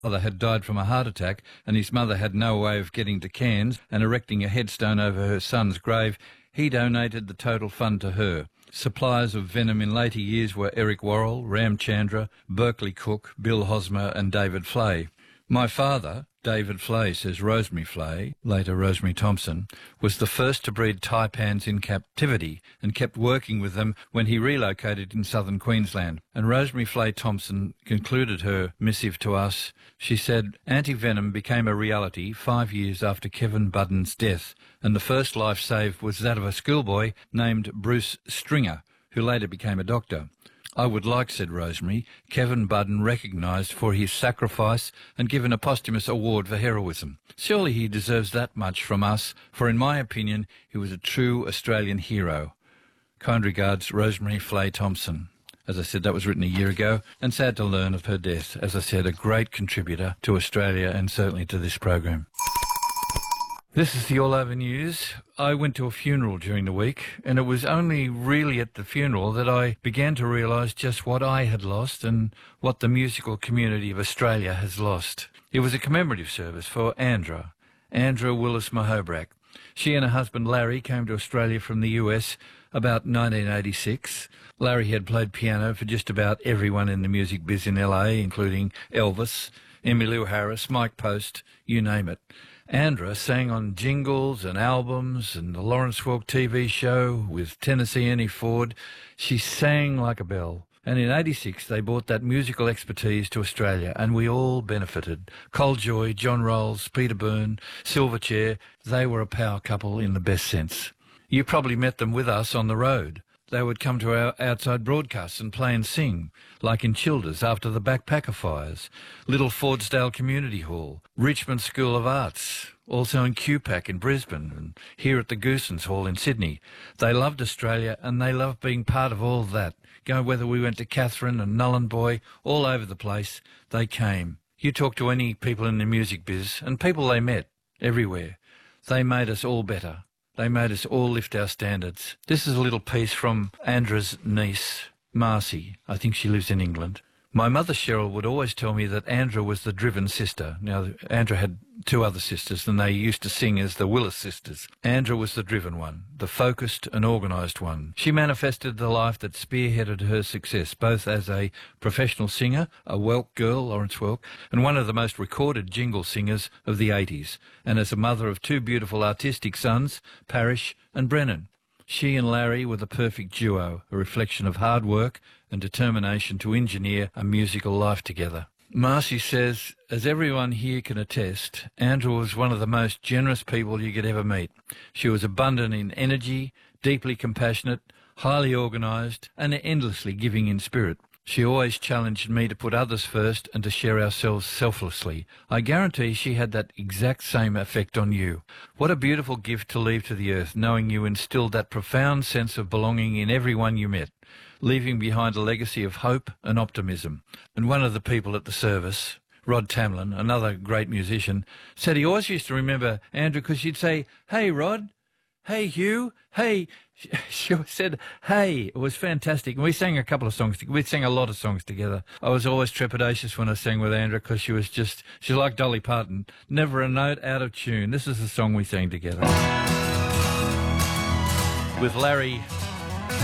father had died from a heart attack and his mother had no way of getting to Cairns and erecting a headstone over her son's grave, he donated the total fund to her. Suppliers of venom in later years were Eric Worrell, Ram Chandra, Berkeley Cook, Bill Hosmer and David Flay. My father, David Flay, says Rosemary Flay, later Rosemary Thompson, was the first to breed taipans in captivity and kept working with them when he relocated in southern Queensland. And Rosemary Flay Thompson concluded her missive to us. She said, anti-venom became a reality 5 years after Kevin Budden's death, and the first life saved was that of a schoolboy named Bruce Stringer, who later became a doctor. I would like, said Rosemary, Kevin Budden recognised for his sacrifice and given a posthumous award for heroism. Surely he deserves that much from us, for in my opinion he was a true Australian hero. Kind regards, Rosemary Flay Thompson. As I said, that was written a year ago, and sad to learn of her death. As I said, a great contributor to Australia and certainly to this program. This is the All Over News. I went to a funeral during the week, and it was only really at the funeral that I began to realise just what I had lost and what the musical community of Australia has lost. It was a commemorative service for Andra Willis Mahobrak. She and her husband Larry came to Australia from the US about 1986. Larry had played piano for just about everyone in the music biz in LA, including Elvis, Emmylou Harris, Mike Post, you name it. Andra sang on jingles and albums and the Lawrence Welk TV show with Tennessee Ernie Ford. She sang like a bell. And in 86, they brought that musical expertise to Australia, and we all benefited. Col Joy, John Rolls, Peter Byrne, Silverchair, they were a power couple in the best sense. You probably met them with us on the road. They would come to our outside broadcasts and play and sing, like in Childers after the Backpacker fires, Little Fordsdale Community Hall, Richmond School of Arts, also in QPAC in Brisbane, and here at the Goosens Hall in Sydney. They loved Australia and they loved being part of all that. Whether we went to Catherine and Nhulunbuy, all over the place, they came. You talk to any people in the music biz, and people they met, everywhere. They made us all better. They made us all lift our standards. This is a little piece from Andra's niece, Marcy. I think she lives in England. My mother, Cheryl, would always tell me that Andra was the driven sister. Now, Andra had two other sisters, and they used to sing as the Willis sisters. Andra was the driven one, the focused and organised one. She manifested the life that spearheaded her success, both as a professional singer, a Welk girl, Lawrence Welk, and one of the most recorded jingle singers of the 80s, and as a mother of two beautiful artistic sons, Parish and Brennan. She and Larry were the perfect duo, a reflection of hard work and determination to engineer a musical life together. Marcy says, as everyone here can attest, Andra was one of the most generous people you could ever meet. She was abundant in energy, deeply compassionate, highly organised, and endlessly giving in spirit. She always challenged me to put others first and to share ourselves selflessly. I guarantee she had that exact same effect on you. What a beautiful gift to leave to the earth, knowing you instilled that profound sense of belonging in everyone you met, leaving behind a legacy of hope and optimism. And one of the people at the service, Rod Tamlin, another great musician, said he always used to remember Andra because she'd say, "Hey, Rod. Hey, Hugh. Hey." She said, "Hey." It was fantastic. And we sang a couple of songs. We sang a lot of songs together. I was always trepidatious when I sang with Andra because she's like Dolly Parton, never a note out of tune. This is the song we sang together. With Larry